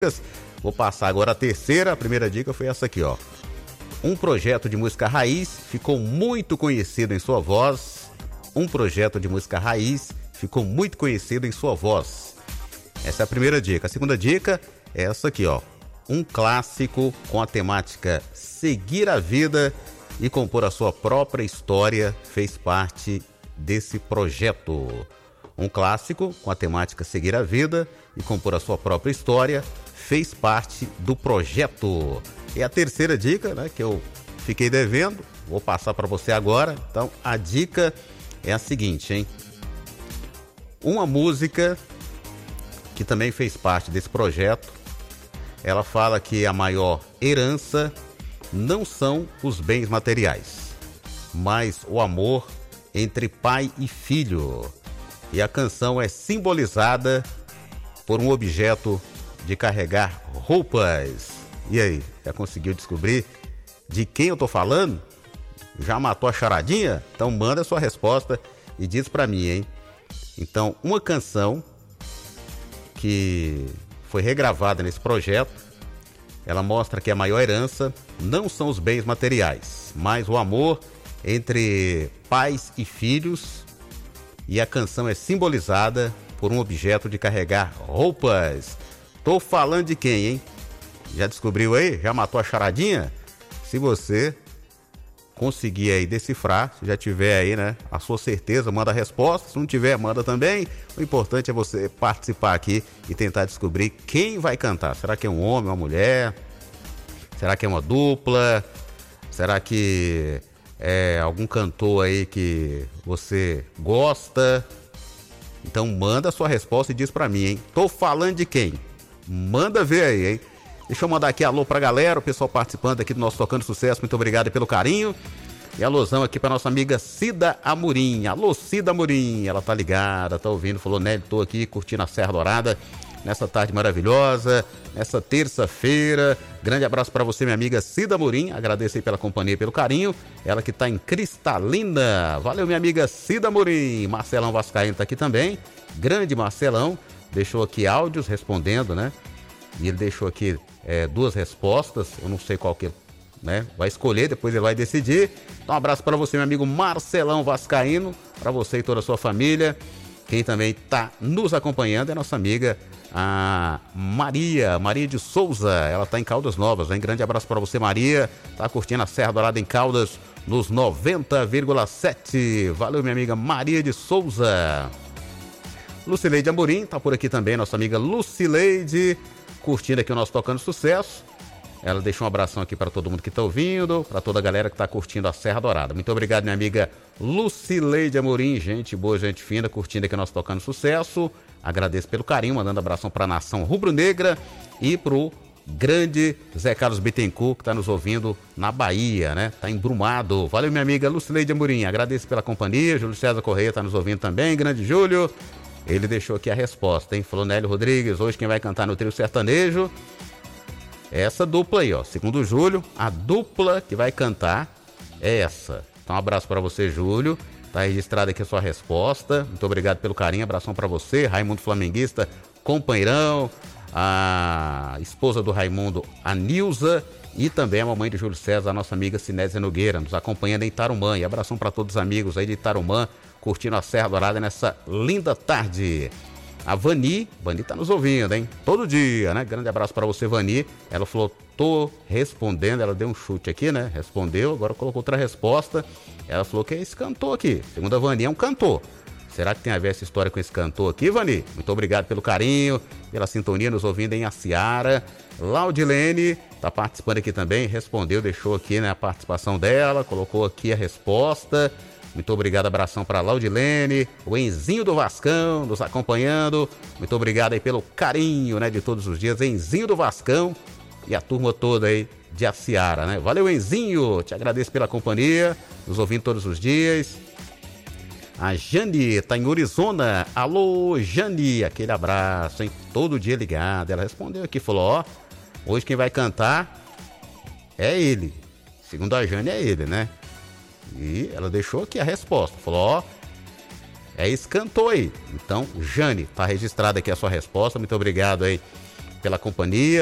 Vou passar agora a terceira. A primeira dica foi essa aqui, ó. Um projeto de música raiz ficou muito conhecido em sua voz. Um projeto de música raiz ficou muito conhecido em sua voz. Essa é a primeira dica. A segunda dica é essa aqui, ó. Um clássico com a temática seguir a vida e compor a sua própria história fez parte desse projeto. Um clássico com a temática seguir a vida e compor a sua própria história fez parte do projeto. E a terceira dica, né, que eu fiquei devendo, vou passar para você agora. Então, a dica é a seguinte, hein? Uma música que também fez parte desse projeto, ela fala que a maior herança não são os bens materiais, mas o amor entre pai e filho. E a canção é simbolizada por um objeto de carregar roupas. E aí, já conseguiu descobrir de quem eu tô falando? Já matou a charadinha? Então manda a sua resposta e diz pra mim, hein? Então, uma canção que foi regravada nesse projeto, ela mostra que a maior herança não são os bens materiais, mas o amor entre pais e filhos. E a canção é simbolizada por um objeto de carregar roupas. Tô falando de quem, hein? Já descobriu aí? Já matou a charadinha? Se você conseguir aí decifrar, se já tiver aí, né, a sua certeza, manda a resposta. Se não tiver, manda também. O importante é você participar aqui e tentar descobrir quem vai cantar. Será que é um homem, uma mulher? Será que é uma dupla? Será que é algum cantor aí que você gosta? Então manda a sua resposta e diz pra mim, hein? Tô falando de quem? Manda ver aí, hein? Deixa eu mandar aqui alô pra galera, o pessoal participando aqui do nosso Tocando Sucesso, muito obrigado pelo carinho. E alôzão aqui pra nossa amiga Cida Amorim. Alô, Cida Amorim, ela tá ligada, tá ouvindo, falou, Nélio, tô aqui curtindo a Serra Dourada, nessa tarde maravilhosa, nessa terça-feira. Grande abraço pra você, minha amiga Cida Amorim, agradeço aí pela companhia e pelo carinho. Ela que tá em Cristalina, valeu minha amiga Cida Amorim. Marcelão Vascaíno tá aqui também, grande Marcelão, deixou aqui áudios respondendo, né? E ele deixou aqui duas respostas, eu não sei qual que, né? Vai escolher, depois ele vai decidir. Então um abraço para você, meu amigo Marcelão Vascaíno, para você e toda a sua família. Quem também está nos acompanhando é a nossa amiga a Maria de Souza, ela está em Caldas Novas, hein? Grande abraço para você, Maria, tá curtindo a Serra Dourada em Caldas nos 90,7. Valeu, minha amiga Maria de Souza. Lucileide Amorim tá por aqui também, nossa amiga Lucileide, curtindo aqui o nosso Tocando Sucesso. Ela deixou um abração aqui para todo mundo que está ouvindo, para toda a galera que está curtindo a Serra Dourada. Muito obrigado, minha amiga Lucileide Amorim, gente boa, gente fina, curtindo aqui o nosso Tocando Sucesso. Agradeço pelo carinho, mandando abração para a nação rubro-negra e pro grande Zé Carlos Bittencourt, que está nos ouvindo na Bahia, né? Tá embrumado. Valeu, minha amiga Lucileide Amorim, agradeço pela companhia. Júlio César Correia está nos ouvindo também, grande Júlio. Ele deixou aqui a resposta, hein? Falou, Nélio Rodrigues, hoje quem vai cantar no trio sertanejo é essa dupla aí, ó. Segundo o Júlio, a dupla que vai cantar é essa. Então um abraço para você, Júlio. Tá registrada aqui a sua resposta. Muito obrigado pelo carinho, abração para você. Raimundo Flamenguista, companheirão. A esposa do Raimundo, a Nilza. E também a mamãe de Júlio César, a nossa amiga Sinésia Nogueira, nos acompanhando em Tarumã. E abração para todos os amigos aí de Tarumã, curtindo a Serra Dourada nessa linda tarde. A Vani tá nos ouvindo, hein? Todo dia, né? Grande abraço para você, Vani. Ela falou, tô respondendo, ela deu um chute aqui, né? Respondeu, agora colocou outra resposta. Ela falou que é esse cantor aqui. Segundo a Vani, é um cantor. Será que tem a ver essa história com esse cantor aqui, Vani? Muito obrigado pelo carinho, pela sintonia, nos ouvindo em Aciara. Laudilene tá participando aqui também, respondeu, deixou aqui, né, a participação dela, colocou aqui a resposta. Muito obrigado, abração para Laudilene, o Enzinho do Vascão nos acompanhando. Muito obrigado aí pelo carinho, né, de todos os dias, Enzinho do Vascão e a turma toda aí de Aciara, né? Valeu, Enzinho, te agradeço pela companhia, nos ouvindo todos os dias. A Jane tá em Orizona. Alô, Jane, aquele abraço, hein? Todo dia ligada. Ela respondeu aqui, falou, ó, hoje quem vai cantar é ele. Segundo a Jane, é ele, né? E ela deixou aqui a resposta. Falou, ó, é esse cantor aí. Então, Jane, tá registrada aqui a sua resposta. Muito obrigado aí pela companhia.